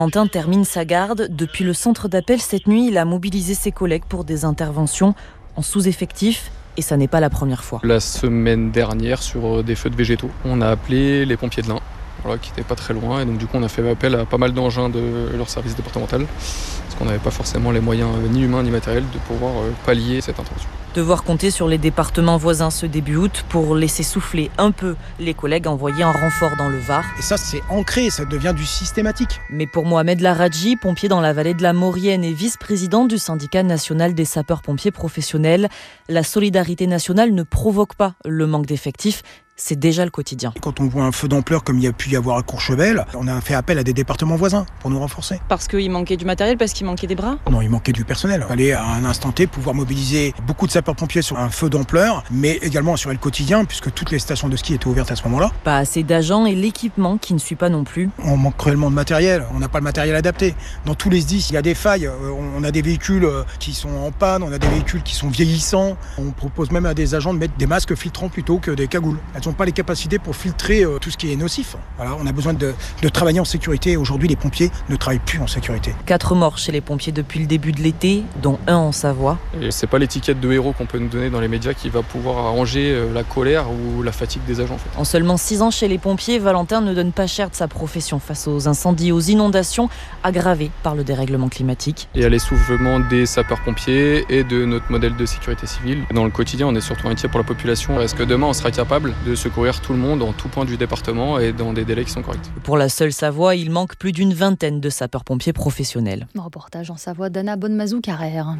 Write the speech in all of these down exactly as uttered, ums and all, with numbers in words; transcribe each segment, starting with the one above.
Valentin termine sa garde. Depuis le centre d'appel cette nuit, il a mobilisé ses collègues pour des interventions en sous-effectif. Et ça n'est pas la première fois. La semaine dernière, sur des feux de végétaux, on a appelé les pompiers de l'Ain, voilà, qui n'étaient pas très loin. Et donc du coup, on a fait appel à pas mal d'engins de leur service départemental, parce qu'on n'avait pas forcément les moyens, ni humains ni matériels, de pouvoir pallier cette intervention. Devoir compter sur les départements voisins ce début août pour laisser souffler un peu les collègues envoyés en renfort dans le Var. Et ça, c'est ancré, ça devient du systématique. Mais pour Mohamed Laradji, pompier dans la vallée de la Maurienne et vice-président du syndicat national des sapeurs-pompiers professionnels, la solidarité nationale ne provoque pas le manque d'effectifs. C'est déjà le quotidien. Quand on voit un feu d'ampleur comme il y a pu y avoir à Courchevel, on a fait appel à des départements voisins pour nous renforcer. Parce qu'il manquait du matériel, parce qu'il manquait des bras ? Non, il manquait du personnel. Il fallait à un instant T pouvoir mobiliser beaucoup de sapeurs-pompiers sur un feu d'ampleur, mais également assurer le quotidien, puisque toutes les stations de ski étaient ouvertes à ce moment-là. Pas assez d'agents et l'équipement qui ne suit pas non plus. On manque cruellement de matériel, on n'a pas le matériel adapté. Dans tous les S D I S, il y a des failles. On a des véhicules qui sont en panne, on a des véhicules qui sont vieillissants. On propose même à des agents de mettre des masques filtrants plutôt que des cagoules. Elles n'ont pas les capacités pour filtrer euh, tout ce qui est nocif. Voilà, on a besoin de, de travailler en sécurité. Aujourd'hui, les pompiers ne travaillent plus en sécurité. Quatre morts chez les pompiers depuis le début de l'été, dont un en Savoie. Et c'est pas l'étiquette de héros qu'on peut nous donner dans les médias qui va pouvoir arranger la colère ou la fatigue des agents. En fait. En seulement six ans chez les pompiers, Valentin ne donne pas cher de sa profession face aux incendies, aux inondations aggravées par le dérèglement climatique. Et à l'essoufflement des sapeurs-pompiers et de notre modèle de sécurité civile. Dans le quotidien, on est surtout inquiet pour la population. Est-ce que demain, on sera capable de secourir tout le monde en tout point du département et dans des délais qui sont corrects. Pour la seule Savoie, il manque plus d'une vingtaine de sapeurs-pompiers professionnels. Reportage en Savoie d'Anna Bonnemazou-Carrère.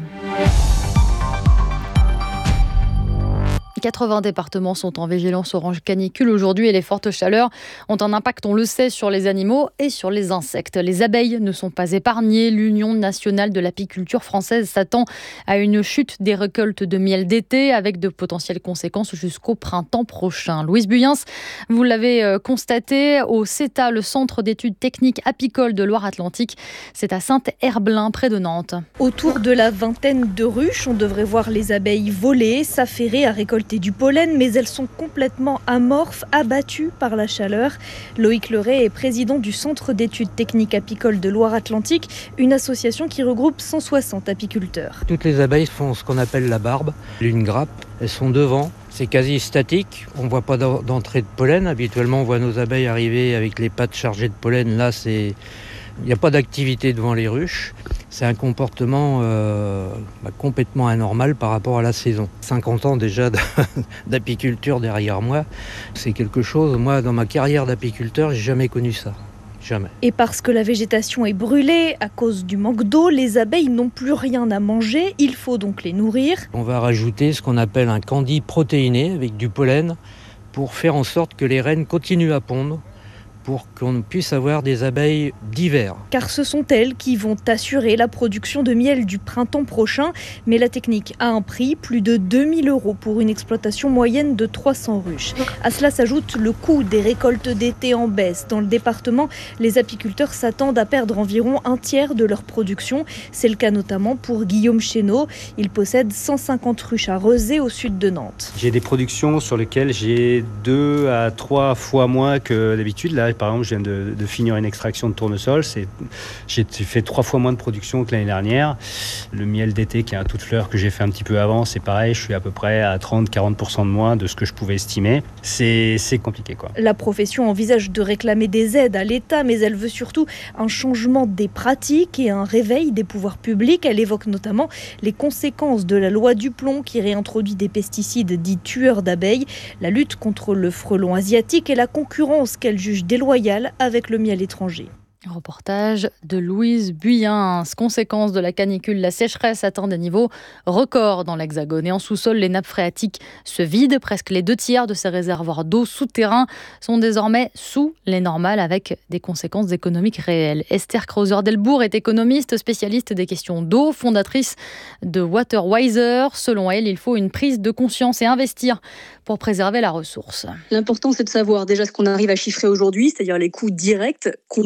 quatre-vingts départements sont en vigilance orange canicule aujourd'hui et les fortes chaleurs ont un impact, on le sait, sur les animaux et sur les insectes. Les abeilles ne sont pas épargnées. L'Union nationale de l'apiculture française s'attend à une chute des récoltes de miel d'été avec de potentielles conséquences jusqu'au printemps prochain. Louise Buyens, vous l'avez constaté au CETA, le Centre d'études techniques apicoles de Loire-Atlantique. C'est à Saint-Herblain, près de Nantes. Autour de la vingtaine de ruches, on devrait voir les abeilles voler, s'affairer à récolter du pollen, mais elles sont complètement amorphes, abattues par la chaleur. Loïc Leray est président du Centre d'études techniques apicoles de Loire-Atlantique, une association qui regroupe cent soixante apiculteurs. Toutes les abeilles font ce qu'on appelle la barbe, une grappe. Elles sont devant, c'est quasi statique, on ne voit pas d'entrée de pollen. Habituellement, on voit nos abeilles arriver avec les pattes chargées de pollen. Là, c'est... il n'y a pas d'activité devant les ruches. C'est un comportement euh, bah, complètement anormal par rapport à la saison. cinquante ans déjà d'apiculture derrière moi, c'est quelque chose, moi dans ma carrière d'apiculteur, j'ai jamais connu ça. Jamais. Et parce que la végétation est brûlée à cause du manque d'eau, les abeilles n'ont plus rien à manger, il faut donc les nourrir. On va rajouter ce qu'on appelle un candy protéiné avec du pollen pour faire en sorte que les reines continuent à pondre, pour qu'on puisse avoir des abeilles d'hiver. Car ce sont elles qui vont assurer la production de miel du printemps prochain. Mais la technique a un prix, plus de deux mille euros pour une exploitation moyenne de trois cents ruches. À cela s'ajoute le coût des récoltes d'été en baisse. Dans le département, les apiculteurs s'attendent à perdre environ un tiers de leur production. C'est le cas notamment pour Guillaume Chénaud. Il possède cent cinquante ruches à Rezé au sud de Nantes. J'ai des productions sur lesquelles j'ai deux à trois fois moins que d'habitude. Là, par exemple, je viens de, de finir une extraction de tournesol. C'est, j'ai fait trois fois moins de production que l'année dernière. Le miel d'été, qui est un tout de fleur que j'ai fait un petit peu avant, c'est pareil. Je suis à peu près à trente à quarante pour cent de moins de ce que je pouvais estimer. C'est, c'est compliqué, quoi. La profession envisage de réclamer des aides à l'État, mais elle veut surtout un changement des pratiques et un réveil des pouvoirs publics. Elle évoque notamment les conséquences de la loi du plomb qui réintroduit des pesticides dits tueurs d'abeilles, la lutte contre le frelon asiatique et la concurrence qu'elle juge déloyale avec le miel étranger. Reportage de Louise Buyens. Conséquence de la canicule, la sécheresse atteint des niveaux records dans l'Hexagone. Et en sous-sol, les nappes phréatiques se vident. Presque les deux tiers de ces réservoirs d'eau souterrains sont désormais sous les normales avec des conséquences économiques réelles. Esther Krauser-Delbourg est économiste, spécialiste des questions d'eau, fondatrice de Waterwiser. Selon elle, il faut une prise de conscience et investir pour préserver la ressource. L'important, c'est de savoir déjà ce qu'on arrive à chiffrer aujourd'hui, c'est-à-dire les coûts directs, combien on a perdu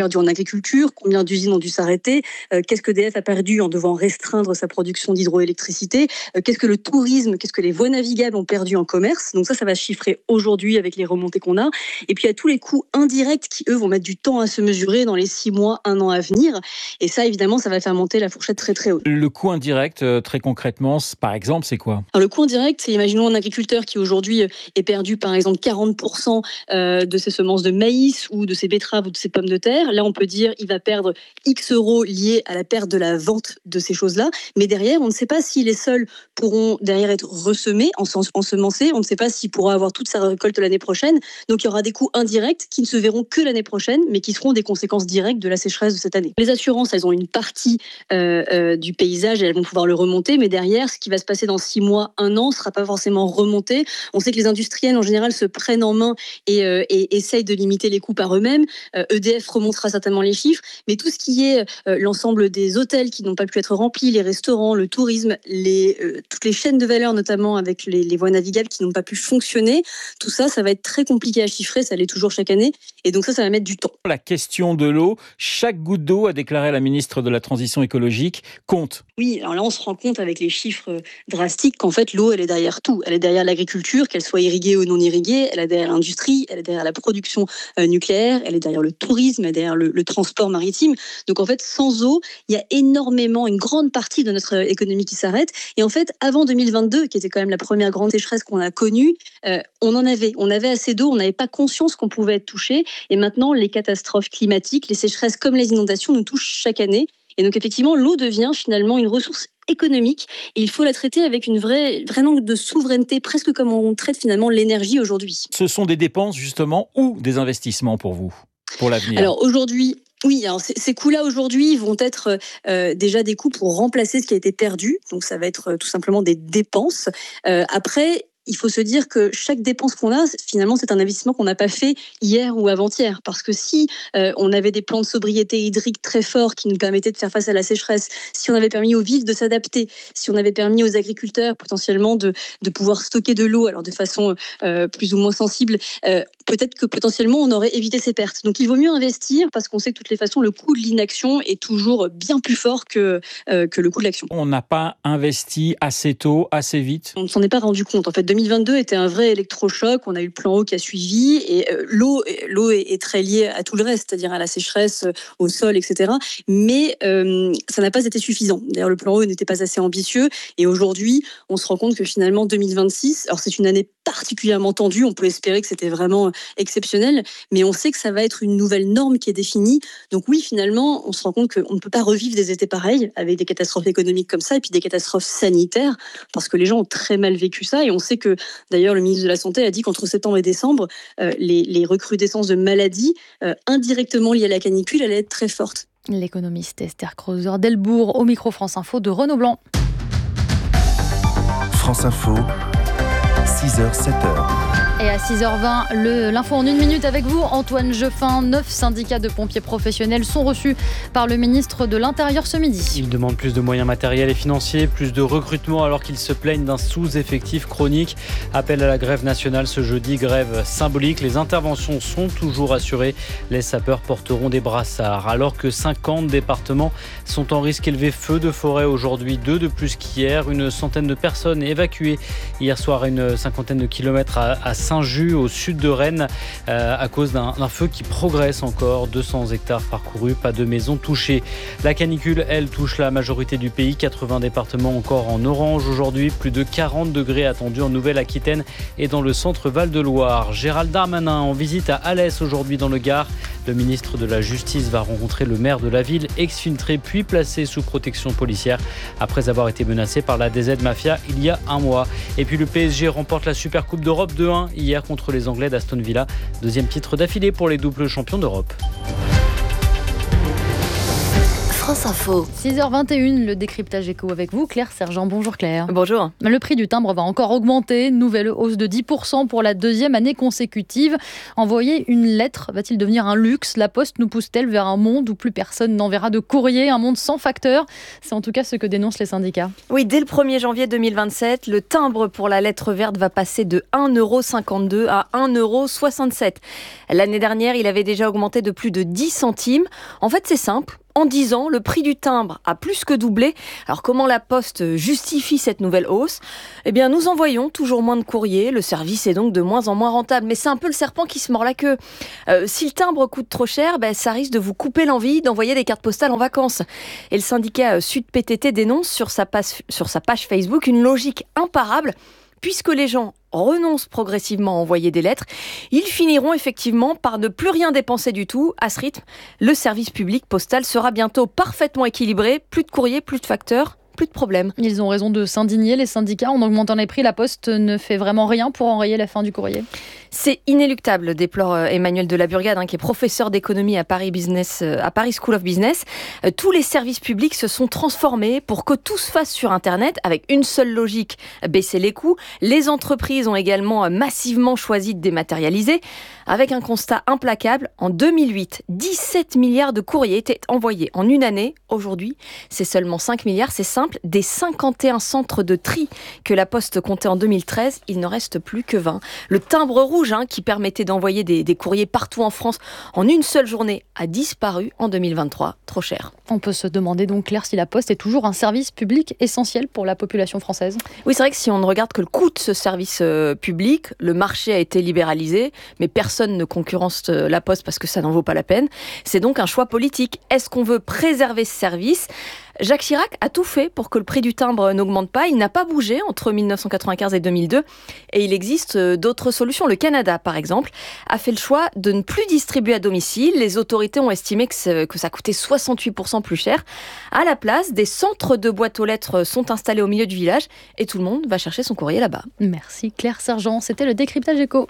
perdu en agriculture, combien d'usines ont dû s'arrêter, euh, qu'est-ce que E D F a perdu en devant restreindre sa production d'hydroélectricité, euh, qu'est-ce que le tourisme, qu'est-ce que les voies navigables ont perdu en commerce. Donc ça, ça va se chiffrer aujourd'hui avec les remontées qu'on a. Et puis il y a tous les coûts indirects qui, eux, vont mettre du temps à se mesurer dans les six mois, un an à venir. Et ça, évidemment, ça va faire monter la fourchette très très haut. Le coût indirect, euh, très concrètement, par exemple, c'est quoi ? Alors, le coût indirect, c'est, imaginons un agriculteur qui aujourd'hui est perdu par exemple quarante pour cent de ses semences de maïs ou de ses betteraves ou de ses pommes de terre. Là, on peut dire qu'il va perdre X euros liés à la perte de la vente de ces choses-là. Mais derrière, on ne sait pas si les sols pourront derrière être ressemés, ensemencés. On ne sait pas s'il pourra avoir toute sa récolte l'année prochaine. Donc, il y aura des coûts indirects qui ne se verront que l'année prochaine, mais qui seront des conséquences directes de la sécheresse de cette année. Les assurances, elles ont une partie euh, euh, du paysage et elles vont pouvoir le remonter. Mais derrière, ce qui va se passer dans six mois, un an, ne sera pas forcément remonté. On sait que les industriels, en général, se prennent en main et, euh, et essayent de limiter les coûts par eux-mêmes. Euh, E D F remontera certainement les chiffres, mais tout ce qui est euh, l'ensemble des hôtels qui n'ont pas pu être remplis, les restaurants, le tourisme, les, euh, toutes les chaînes de valeur, notamment avec les, les voies navigables qui n'ont pas pu fonctionner, tout ça, ça va être très compliqué à chiffrer, ça l'est toujours chaque année, et donc ça, ça va mettre du temps. La question de l'eau, chaque goutte d'eau, a déclaré la ministre de la Transition écologique, compte. Oui, alors là, on se rend compte avec les chiffres drastiques qu'en fait, l'eau, elle est derrière tout. Elle est derrière l'agriculture, qu'elle soit irriguée ou non irriguée, elle est derrière l'industrie, elle est derrière la production euh, nucléaire, elle est derrière le tourisme, elle est derrière le, le transport maritime. Donc en fait, sans eau, il y a énormément, une grande partie de notre économie qui s'arrête. Et en fait, avant deux mille vingt-deux, qui était quand même la première grande sécheresse qu'on a connue, euh, on en avait. On avait assez d'eau, on n'avait pas conscience qu'on pouvait être touché. Et maintenant, les catastrophes climatiques, les sécheresses comme les inondations nous touchent chaque année. Et donc effectivement, l'eau devient finalement une ressource économique et il faut la traiter avec une vraie, vraie langue de souveraineté, presque comme on traite finalement l'énergie aujourd'hui. Ce sont des dépenses justement ou des investissements pour vous, pour l'avenir ? Alors aujourd'hui, oui, alors ces coûts-là aujourd'hui vont être euh, déjà des coûts pour remplacer ce qui a été perdu, donc ça va être euh, tout simplement des dépenses. Euh, après, il faut se dire que chaque dépense qu'on a, finalement, c'est un investissement qu'on n'a pas fait hier ou avant-hier. Parce que si euh, on avait des plans de sobriété hydrique très forts qui nous permettaient de faire face à la sécheresse, si on avait permis aux villes de s'adapter, si on avait permis aux agriculteurs potentiellement de, de pouvoir stocker de l'eau, alors de façon euh, plus ou moins sensible, euh, peut-être que potentiellement on aurait évité ces pertes. Donc il vaut mieux investir parce qu'on sait que de toutes les façons, le coût de l'inaction est toujours bien plus fort que, euh, que le coût de l'action. On n'a pas investi assez tôt, assez vite ? On ne s'en est pas rendu compte. En fait, deux mille vingt-deux était un vrai électrochoc. On a eu le plan eau qui a suivi et euh, l'eau, l'eau est, est très liée à tout le reste, c'est-à-dire à la sécheresse, au sol, et cetera. Mais euh, ça n'a pas été suffisant. D'ailleurs, le plan eau n'était pas assez ambitieux. Et aujourd'hui, on se rend compte que finalement, deux mille vingt-six, alors c'est une année particulièrement tendue. On peut espérer que c'était vraiment exceptionnel, mais on sait que ça va être une nouvelle norme qui est définie. Donc oui, finalement, on se rend compte qu'on ne peut pas revivre des étés pareils avec des catastrophes économiques comme ça et puis des catastrophes sanitaires parce que les gens ont très mal vécu ça. Et on sait que d'ailleurs, le ministre de la Santé a dit qu'entre septembre et décembre, euh, les, les recrudescences de maladies euh, indirectement liées à la canicule allaient être très fortes. L'économiste Esther Kreuzer-Delbourg au micro France Info de Renaud Blanc. France Info, six heures sept heures. Et à six heures vingt, le, l'info en une minute avec vous, Antoine Jeffin. Neuf syndicats de pompiers professionnels sont reçus par le ministre de l'Intérieur ce midi. Ils demandent plus de moyens matériels et financiers, plus de recrutement alors qu'ils se plaignent d'un sous-effectif chronique. Appel à la grève nationale ce jeudi, grève symbolique. Les interventions sont toujours assurées. Les sapeurs porteront des brassards. Alors que cinquante départements sont en risque élevé feu de forêt aujourd'hui, deux de plus qu'hier. Une centaine de personnes évacuées hier soir à une cinquantaine de kilomètres à, à Saint-Just, au sud de Rennes, euh, à cause d'un, d'un feu qui progresse encore. deux cents hectares parcourus, pas de maisons touchées. La canicule, elle, touche la majorité du pays. quatre-vingts départements encore en orange aujourd'hui. Plus de quarante degrés attendus en Nouvelle-Aquitaine et dans le centre Val-de-Loire. Gérald Darmanin en visite à Alès aujourd'hui dans le Gard. Le ministre de la Justice va rencontrer le maire de la ville, exfiltré puis placé sous protection policière après avoir été menacé par la D Z Mafia il y a un mois. Et puis le P S G remporte la Supercoupe d'Europe deux un hier contre les Anglais d'Aston Villa. Deuxième titre d'affilée pour les doubles champions d'Europe. France Info. six heures vingt et une, le décryptage éco avec vous, Claire Sergent. Bonjour Claire. Bonjour. Le prix du timbre va encore augmenter. Nouvelle hausse de dix pour cent pour la deuxième année consécutive. Envoyer une lettre va-t-il devenir un luxe ? La Poste nous pousse-t-elle vers un monde où plus personne n'enverra de courrier, un monde sans facteur ? C'est en tout cas ce que dénoncent les syndicats. Oui, dès le premier janvier deux mille vingt-sept, le timbre pour la lettre verte va passer de un euro cinquante-deux à un euro soixante-sept. L'année dernière, il avait déjà augmenté de plus de dix centimes. En fait, c'est simple. En dix ans, le prix du timbre a plus que doublé. Alors comment la Poste justifie cette nouvelle hausse ? Eh bien, nous envoyons toujours moins de courriers. Le service est donc de moins en moins rentable. Mais c'est un peu le serpent qui se mord la queue. Euh, si le timbre coûte trop cher, ben, ça risque de vous couper l'envie d'envoyer des cartes postales en vacances. Et le syndicat Sud P T T dénonce sur sa page, sur sa page Facebook une logique imparable. Puisque les gens renoncent progressivement à envoyer des lettres, ils finiront effectivement par ne plus rien dépenser du tout. À ce rythme, le service public postal sera bientôt parfaitement équilibré. Plus de courrier, plus de facteurs, plus de problèmes. Ils ont raison de s'indigner, les syndicats. En augmentant les prix, la Poste ne fait vraiment rien pour enrayer la fin du courrier. C'est inéluctable, déplore Emmanuel de la Burgade, hein, qui est professeur d'économie à Paris Business, à Paris School of Business. Euh, tous les services publics se sont transformés pour que tout se fasse sur Internet, avec une seule logique, baisser les coûts. Les entreprises ont également massivement choisi de dématérialiser, avec un constat implacable. En deux mille huit, dix-sept milliards de courriers étaient envoyés en une année. Aujourd'hui, c'est seulement cinq milliards. C'est simple, des cinquante et un centres de tri que la Poste comptait en deux mille treize, il ne reste plus que vingt. Le timbre rouge, hein, qui permettait d'envoyer des, des courriers partout en France en une seule journée, a disparu en deux mille vingt-trois. Trop cher. On peut se demander donc, Claire, si la Poste est toujours un service public essentiel pour la population française. Oui, c'est vrai que si on ne regarde que le coût de ce service euh, public, le marché a été libéralisé, mais personne ne concurrence la Poste parce que ça n'en vaut pas la peine. C'est donc un choix politique. Est-ce qu'on veut préserver ce service ? Jacques Chirac a tout fait pour que le prix du timbre n'augmente pas. Il n'a pas bougé entre mille neuf cent quatre-vingt-quinze et deux mille deux. Et il existe d'autres solutions. Le Canada, par exemple, a fait le choix de ne plus distribuer à domicile. Les autorités ont estimé que, que ça coûtait soixante-huit pour cent plus cher. À la place, des centres de boîtes aux lettres sont installés au milieu du village et tout le monde va chercher son courrier là-bas. Merci Claire Sergent. C'était le décryptage éco.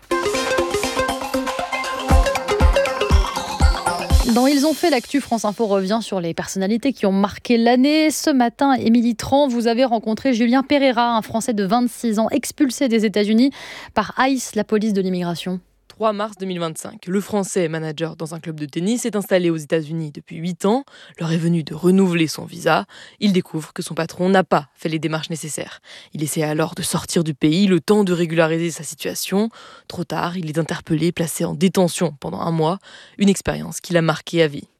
Dans Ils ont fait l'actu, France Info revient sur les personnalités qui ont marqué l'année. Ce matin, Émilie Tran, vous avez rencontré Julien Pereira, un Français de vingt-six ans, expulsé des États-Unis par ICE, la police de l'immigration. trois mars deux mille vingt-cinq, le Français, manager dans un club de tennis, est installé aux États-Unis depuis huit ans. L'heure est venue de renouveler son visa. Il découvre que son patron n'a pas fait les démarches nécessaires. Il essaie alors de sortir du pays, le temps de régulariser sa situation. Trop tard, il est interpellé, placé en détention pendant un mois. Une expérience qui l'a marqué à vie.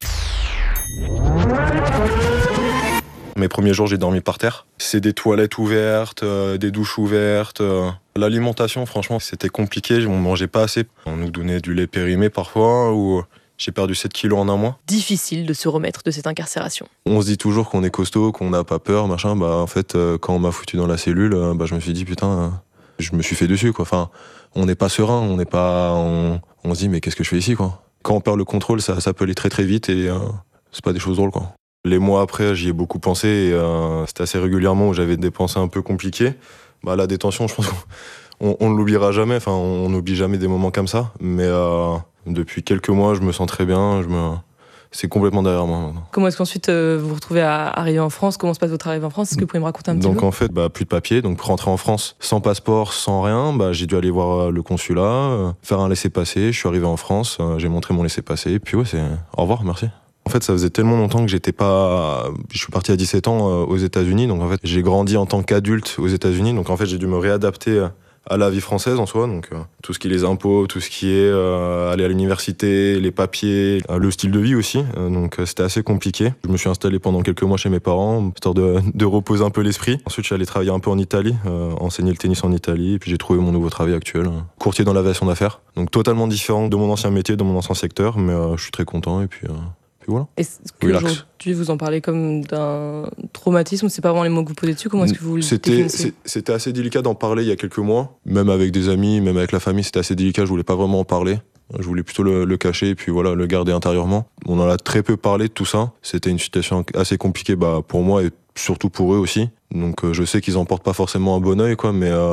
Mes premiers jours, j'ai dormi par terre. C'est des toilettes ouvertes, euh, des douches ouvertes. Euh. L'alimentation, franchement, c'était compliqué. On mangeait pas assez. On nous donnait du lait périmé parfois, ou j'ai perdu sept kilos en un mois. Difficile de se remettre de cette incarcération. On se dit toujours qu'on est costaud, qu'on n'a pas peur, machin. Bah, en fait, euh, quand on m'a foutu dans la cellule, euh, bah, je me suis dit, putain, euh, je me suis fait dessus, quoi. Enfin, on n'est pas serein, on n'est pas... On, on se dit, mais qu'est-ce que je fais ici, quoi. Quand on perd le contrôle, ça, ça peut aller très très vite et euh, c'est pas des choses drôles, quoi. Les mois après, j'y ai beaucoup pensé et euh, c'était assez régulièrement où j'avais des pensées un peu compliquées. Bah, la détention, je pense qu'on on l'oubliera jamais, enfin, on n'oublie jamais des moments comme ça. Mais euh, depuis quelques mois, je me sens très bien, je me... c'est complètement derrière moi maintenant. Comment est-ce qu'ensuite euh, vous vous retrouvez à arriver en France ? Comment se passe votre arrivée en France ? Est-ce que vous pouvez me raconter un petit donc, peu ? Donc en fait, bah, plus de papier, donc pour rentrer en France sans passeport, sans rien, bah, j'ai dû aller voir le consulat, euh, faire un laissez-passer, je suis arrivé en France, euh, j'ai montré mon laissez-passer, et puis ouais, c'est au revoir, merci. En fait, ça faisait tellement longtemps que j'étais pas... Je suis parti à dix-sept ans aux États-Unis, donc en fait, j'ai grandi en tant qu'adulte aux États-Unis, donc en fait, j'ai dû me réadapter à la vie française en soi, donc euh, tout ce qui est les impôts, tout ce qui est euh, aller à l'université, les papiers, euh, le style de vie aussi, euh, donc euh, c'était assez compliqué. Je me suis installé pendant quelques mois chez mes parents, histoire de, de reposer un peu l'esprit. Ensuite, je suis allé travailler un peu en Italie, euh, enseigner le tennis en Italie, et puis j'ai trouvé mon nouveau travail actuel, euh, courtier dans l'aviation d'affaires. Donc totalement différent de mon ancien métier, de mon ancien secteur, mais euh, je suis très content, et puis... Euh, Voilà. Est-ce qu'aujourd'hui vous en parlez comme d'un traumatisme ou c'est pas vraiment les mots que vous posez dessus ? Comment est-ce que vous le définissez ? C'était assez délicat d'en parler il y a quelques mois, même avec des amis, même avec la famille, c'était assez délicat, je voulais pas vraiment en parler. Je voulais plutôt le, le cacher et puis voilà, le garder intérieurement. On en a très peu parlé de tout ça. C'était une situation assez compliquée bah, pour moi et surtout pour eux aussi. Donc euh, je sais qu'ils en portent pas forcément un bon œil, quoi, mais euh,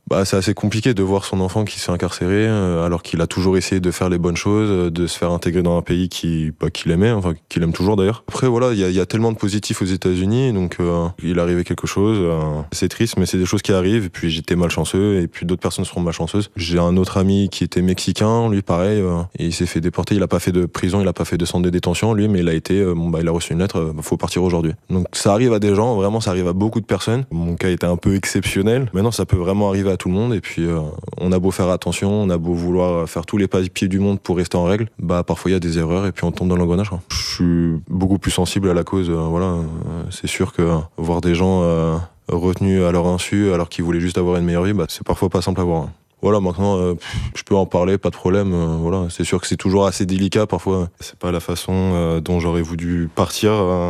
Bah, c'est assez compliqué de voir son enfant qui se fait incarcérer euh, alors qu'il a toujours essayé de faire les bonnes choses, euh, de se faire intégrer dans un pays qui, bah, qu'il aimait, enfin qu'il aime toujours d'ailleurs. Après voilà, il y, y a tellement de positifs aux États-Unis, donc euh, il est arrivé quelque chose. Euh, c'est triste, mais c'est des choses qui arrivent. Et puis j'étais malchanceux, et puis d'autres personnes seront malchanceuses. J'ai un autre ami qui était mexicain, lui pareil, euh, et il s'est fait déporter. Il a pas fait de prison, il a pas fait de centre de détention, lui, mais il a été, euh, bon bah il a reçu une lettre, euh, faut partir aujourd'hui. Donc ça arrive à des gens, vraiment ça arrive à beaucoup de personnes. Mon cas était un peu exceptionnel. Maintenant ça peut vraiment arriver à tout le monde, et puis euh, on a beau faire attention, on a beau vouloir faire tous les papiers du monde pour rester en règle, bah parfois il y a des erreurs et puis on tombe dans l'engrenage. Je suis beaucoup plus sensible à la cause, euh, voilà, euh, c'est sûr que euh, voir des gens euh, retenus à leur insu alors qu'ils voulaient juste avoir une meilleure vie, bah c'est parfois pas simple à voir. Voilà, maintenant, euh, je peux en parler, pas de problème. Euh, voilà, c'est sûr que c'est toujours assez délicat parfois. C'est pas la façon euh, dont j'aurais voulu partir. Euh,